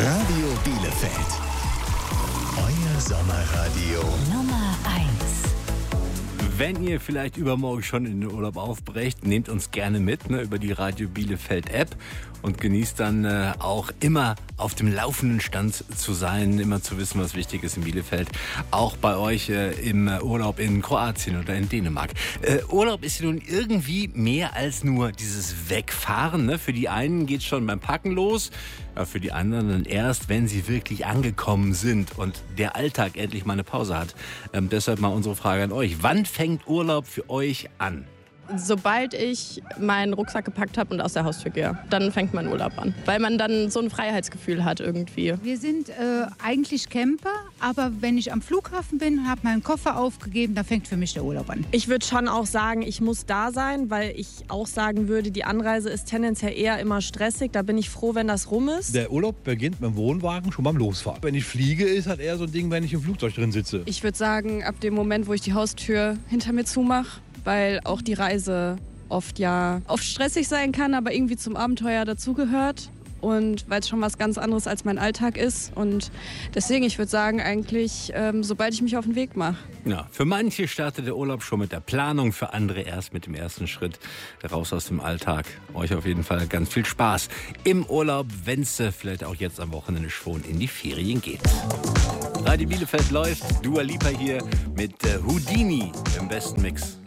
Radio Bielefeld. Euer Sommerradio Nummer 1. Wenn ihr vielleicht übermorgen schon in den Urlaub aufbrecht, nehmt uns gerne mit über die Radio Bielefeld App und genießt dann auch immer auf dem laufenden Stand zu sein, immer zu wissen, was wichtig ist in Bielefeld. Auch bei euch im Urlaub in Kroatien oder in Dänemark. Urlaub ist ja nun irgendwie mehr als nur dieses Wegfahren. Ne? Für die einen geht es schon beim Packen los, für die anderen dann erst, wenn sie wirklich angekommen sind und der Alltag endlich mal eine Pause hat. Deshalb mal unsere Frage an euch. Wann fängt Urlaub für euch an? Sobald ich meinen Rucksack gepackt habe und aus der Haustür gehe, dann fängt mein Urlaub an. Weil man dann so ein Freiheitsgefühl hat irgendwie. Wir sind eigentlich Camper, aber wenn ich am Flughafen bin, habe meinen Koffer aufgegeben, dann fängt für mich der Urlaub an. Ich würde schon auch sagen, ich muss da sein, weil ich auch sagen würde, die Anreise ist tendenziell eher immer stressig. Da bin ich froh, wenn das rum ist. Der Urlaub beginnt mit dem Wohnwagen schon beim Losfahren. Wenn ich fliege, ist halt eher so ein Ding, wenn ich im Flugzeug drin sitze. Ich würde sagen, ab dem Moment, wo ich die Haustür hinter mir zumache, weil auch die Reise oft stressig sein kann, aber irgendwie zum Abenteuer dazugehört und weil es schon was ganz anderes als mein Alltag ist und deswegen, ich würde sagen, eigentlich, sobald ich mich auf den Weg mache. Ja, für manche startet der Urlaub schon mit der Planung, für andere erst mit dem ersten Schritt raus aus dem Alltag. Euch auf jeden Fall ganz viel Spaß im Urlaub, wenn es vielleicht auch jetzt am Wochenende schon in die Ferien geht. Radio Bielefeld läuft, Dua Lipa hier mit Houdini im besten Mix.